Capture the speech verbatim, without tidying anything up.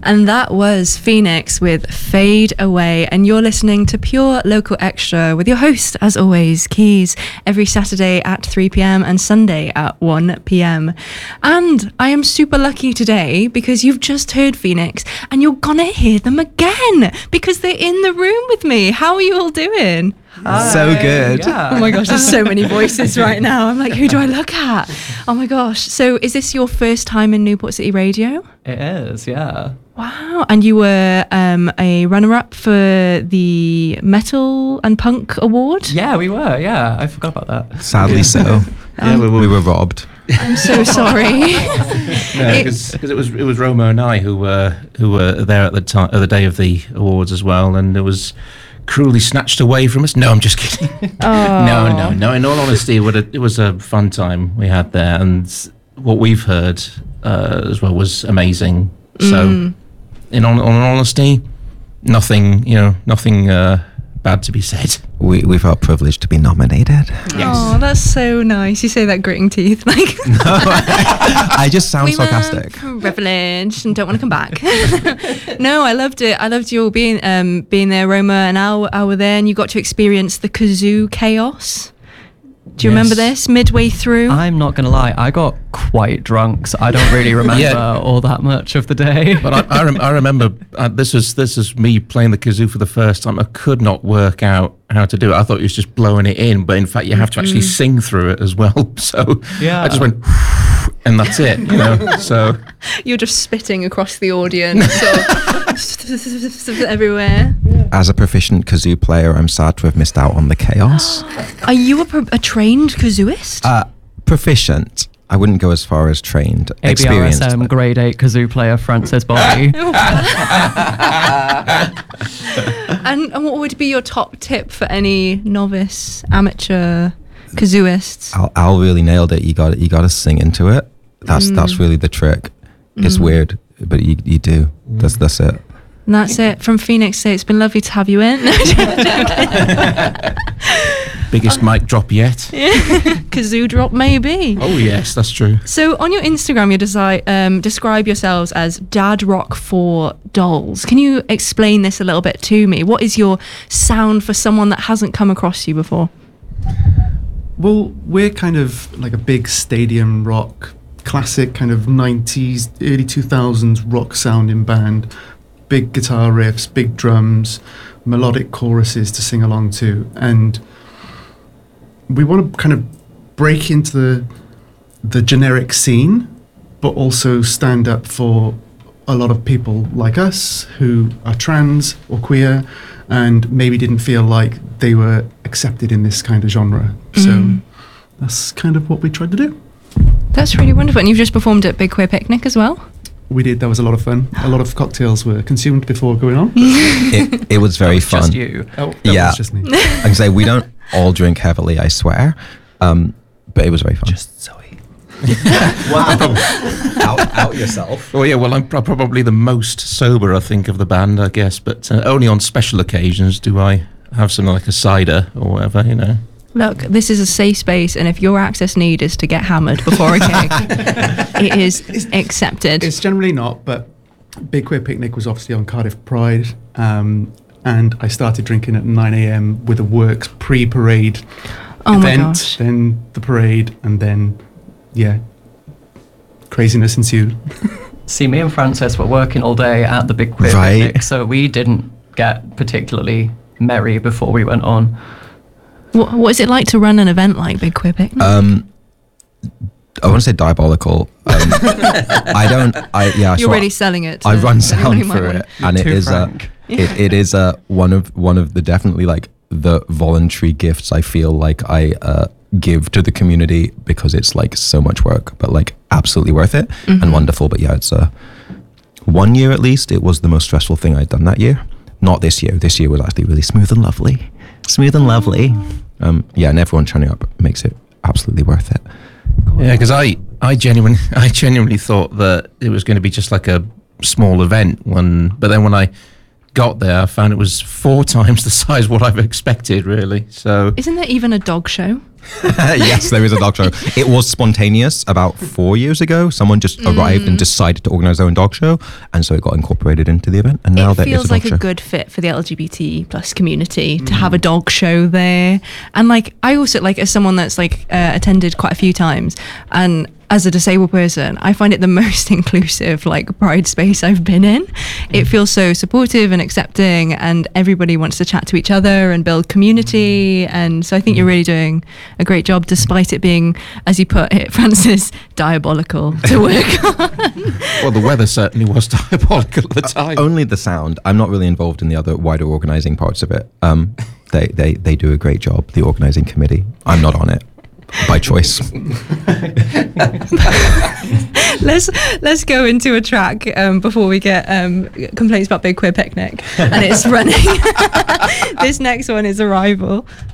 And that was Phoenix with Fade Away. And you're listening to Pure Local Extra with your host, as always, Keys, every Saturday at three p.m. and Sunday at one p.m. And I am super lucky today because you've just heard Phoenix and you're gonna hear them again because they're in the room with me. How are you all doing? Hi. So good. Yeah. Oh my gosh, there's so many voices right now. I'm like, who do I look at? Oh my gosh. So is this your first time in Newport City Radio? It is, yeah. Wow. And you were um, a runner-up for the Metal and Punk Award? Yeah, we were, yeah. I forgot about that. Sadly so. Um, yeah, we, we were robbed. I'm so sorry. No, because it, it was it was Roma and I who were who were there at the time, uh, the day of the awards as well, and it was cruelly snatched away from us. No, I'm just kidding. Oh. no, no, no. In all honesty, it, it was a fun time we had there, and what we've heard uh, as well was amazing. So, Mm. in all, all honesty, nothing, you know, nothing uh, bad to be said. We we felt privileged to be nominated. Yes. Oh, that's so nice. You say that gritting teeth, like. No, I, I just sound we sarcastic. were privileged and don't want to come back. No, I loved it. I loved you all being um being there. Roma and Al, Al were there, and you got to experience the kazoo chaos. Do you Yes. remember this midway through? I'm not going to lie, I got quite drunk, so I don't really remember Yeah. all that much of the day. But I, I, rem- I remember uh, this was this was me playing the kazoo for the first time. I could not work out how to do it. I thought it was just blowing it in, but in fact you have to actually sing through it as well. So Yeah. I just went, and that's it. You know. So You're just spitting across the audience, sort of everywhere. As a proficient kazoo player, I'm sad to have missed out on the chaos. Are you a, pro- a trained kazooist? Uh, proficient. I wouldn't go as far as trained. A B R S Experienced. M grade eight kazoo player Francis Bobby. and, and what would be your top tip for any novice, amateur kazooists? Al, Al really nailed it. You got you got to sing into it. That's that's really the trick. It's weird, but you you do. That's that's it. And that's it. From Phoenix, say it's been lovely to have you in. biggest mic drop yet. Kazoo drop, maybe. Oh yes, that's true. So on your Instagram, you desi- um, describe yourselves as Dad Rock for Dolls. Can you explain this a little bit to me? What is your sound for someone that hasn't come across you before? Well, we're kind of like a big stadium rock, classic kind of nineties, early two thousands rock sounding band. Big guitar riffs, big drums, melodic choruses to sing along to. And we want to kind of break into the, the generic scene, but also stand up for a lot of people like us who are trans or queer and maybe didn't feel like they were accepted in this kind of genre. So Mm. that's kind of what we tried to do. That's really wonderful. And you've just performed at Big Queer Picnic as well? We did. That was a lot of fun. A lot of cocktails were consumed before going on. It, it was very It's fun. just you. Oh, that Yeah. was just me. I can say we don't all drink heavily, I swear. Um, but it was very fun. Just Zoe. out, out yourself. Oh yeah, well I'm pro- probably the most sober I think of the band, I guess. But uh, only on special occasions do I have something like a cider or whatever, you know. Look, this is a safe space, and if your access need is to get hammered before a gig, it is accepted. It's generally not, but Big Queer Picnic was obviously on Cardiff Pride, um, and I started drinking at nine a.m. with a works pre-parade Oh my event, gosh. then the parade, and then, yeah, craziness ensued. See, me and Francis were working all day at the Big Queer Right. Picnic, so we didn't get particularly merry before we went on. What, what is it like to run an event like Big Queer Picnic? Um, I want to say diabolical. Um, I don't. I yeah. You're so really selling it. to I run anyone sound who might for want- it, and it too is a. frank. It, it is a one of one of the definitely like the voluntary gifts I feel like I uh, give to the community because it's like so much work, but like absolutely worth it Mm-hmm. and wonderful. But yeah, it's a one year at least. It was the most stressful thing I'd done that year. Not this year. This year was actually really smooth and lovely. Smooth and lovely. Um, yeah, and everyone turning up makes it absolutely worth it. Yeah, because I, I genuinely, I genuinely thought that it was going to be just like a small event. When, but then when I got there, I found it was four times the size what I've expected, really. So Isn't there even a dog show? Yes, there is a dog show. It was spontaneous about four years ago. Someone just Mm. arrived and decided to organise their own dog show, and so it got incorporated into the event. And now It there is feels a dog like show. a good fit for the L G B T plus community to have a dog show there. And like, I also like, as someone that's like uh, attended quite a few times, and as a disabled person, I find it the most inclusive like pride space I've been in. It feels so supportive and accepting, and everybody wants to chat to each other and build community. And so I think you're really doing a great job, despite it being, as you put it, Francis, diabolical to work on. well, the weather certainly was diabolical at the time. Only the sound. I'm not really involved in the other wider organising parts of it. Um, they, they, they do a great job, the organising committee. I'm not on it. By choice. let's let's go into a track um, before we get um, complaints about Big Queer Picnic and it's running. This next one is Arrival.